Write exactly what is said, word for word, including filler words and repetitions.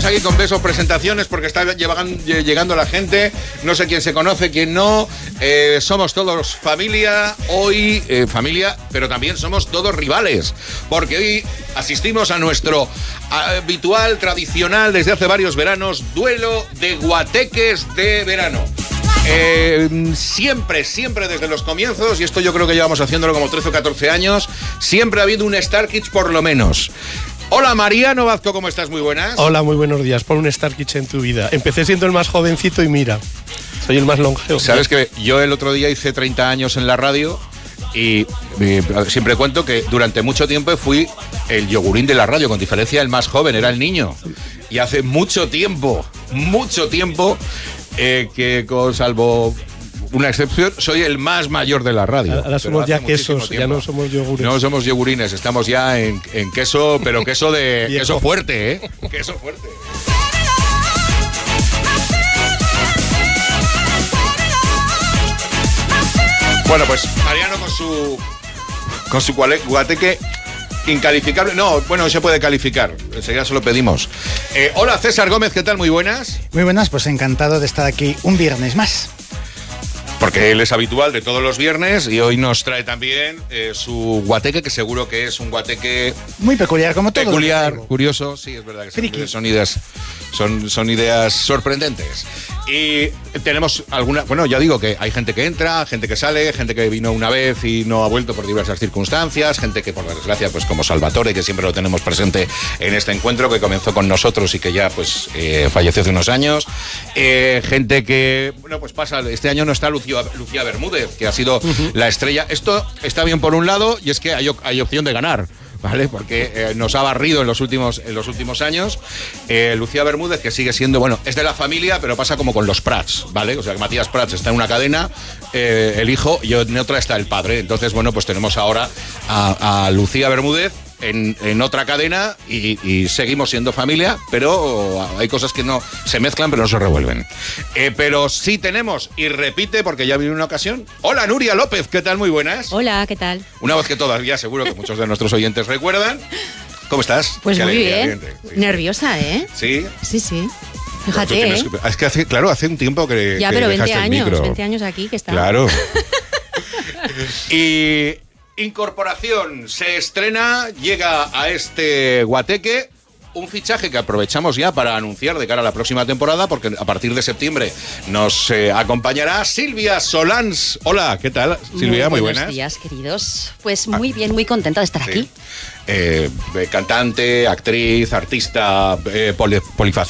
Estamos aquí con besos, presentaciones, porque está llegando la gente. No sé quién se conoce, quién no. Eh, somos todos familia. Hoy eh, familia, pero también somos todos rivales. Porque hoy asistimos a nuestro habitual, tradicional, desde hace varios veranos, duelo de guateques de verano. Eh, siempre, siempre desde los comienzos, y esto yo creo que llevamos haciéndolo como trece o catorce años, siempre ha habido un Star Kids por lo menos. Hola Mariano Vazco, ¿cómo estás? Muy buenas. Hola, muy buenos días. Pon un Star Kids en tu vida. Empecé siendo el más jovencito y mira, soy el más longevo. Sabes que yo el otro día hice treinta años en la radio y, y siempre cuento que durante mucho tiempo fui el yogurín de la radio, con diferencia el más joven, era el niño. Y hace mucho tiempo, mucho tiempo, eh, que con salvo una excepción, soy el más mayor de la radio. Ahora somos ya quesos, ya no somos yogures. No somos yogurines, estamos ya en, en queso, pero queso de queso fuerte, ¿eh? Queso fuerte. Bueno, pues Mariano con su con su guateque incalificable. No, bueno, se puede calificar. Enseguida se lo pedimos. Eh, hola César Gómez, ¿qué tal? Muy buenas. Muy buenas, pues encantado de estar aquí un viernes más. Porque él es habitual de todos los viernes y hoy nos trae también eh, su guateque, que seguro que es un guateque muy peculiar, como todo. Peculiar, curioso, sí, es verdad que son, son ideas, son, son ideas sorprendentes. Y tenemos alguna, bueno, ya digo que hay gente que entra, gente que sale, gente que vino una vez y no ha vuelto por diversas circunstancias, gente que por desgracia, pues como Salvatore, que siempre lo tenemos presente en este encuentro, que comenzó con nosotros y que ya pues eh, falleció hace unos años, eh, gente que, bueno, pues pasa, este año no está Lucía, Lucía Bermúdez, que ha sido uh-huh. la estrella. Esto está bien por un lado, y es que hay, hay opción de ganar, ¿vale? Porque eh, nos ha barrido en los últimos, en los últimos años. Eh, Lucía Bermúdez, que sigue siendo, bueno, es de la familia, pero pasa como con los Prats, ¿vale? O sea, que Matías Prats está en una cadena, eh, el hijo, y en otra está el padre. Entonces, bueno, pues tenemos ahora a, a Lucía Bermúdez en, en otra cadena y, y seguimos siendo familia, pero hay cosas que no se mezclan, pero no se revuelven. Eh, pero sí tenemos, y repite, porque ya vino una ocasión. Hola, Nuria López, ¿qué tal? Muy buenas. Hola, ¿qué tal? Una voz que todavía seguro que muchos de nuestros oyentes recuerdan. ¿Cómo estás? Pues Qué muy alegría, bien. Sí. Nerviosa, ¿eh? ¿Sí? Sí, sí. Fíjate, tienes, ¿eh? Es que hace, claro, hace un tiempo que Ya, que pero veinte dejaste el años, micro. veinte años aquí que está. Claro. Y incorporación, se estrena, llega a este guateque un fichaje que aprovechamos ya para anunciar de cara a la próxima temporada, porque a partir de septiembre nos eh, acompañará Silvia Solans. Hola, ¿qué tal, Silvia? Muy, muy buenas. Buenos días, queridos. Pues muy bien, muy contenta de estar sí. aquí. Eh, cantante, actriz, artista, eh, poli, polifacética.